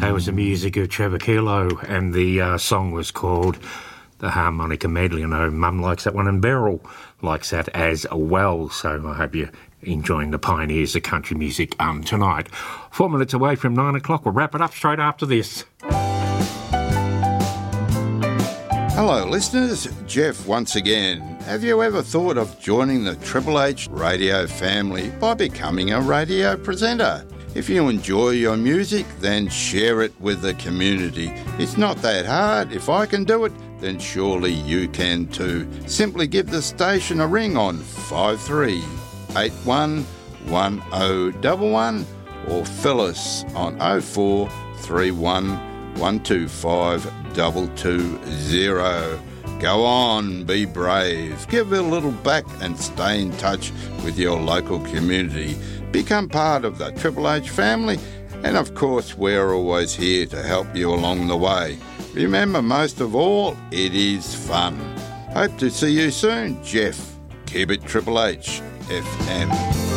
That was the music of Trevor Kilo, and the song was called The Harmonica Medley. I know Mum likes that one, and Beryl likes that as well. So I hope you're enjoying the pioneers of country music tonight. 4 minutes away from 9 o'clock. We'll wrap it up straight after this. Hello listeners, Jeff once again. Have you ever thought of joining the Triple H radio family by becoming a radio presenter? If you enjoy your music, then share it with the community. It's not that hard. If I can do it, then surely you can too. Simply give the station a ring on 53811011 or fill us on 0431 125 220. Go on, be brave, give a little back and stay in touch with your local community. Become part of the Triple H family, and of course we're always here to help you along the way. Remember, most of all, it is fun. Hope to see you soon, Jeff. Keep it Triple H FM.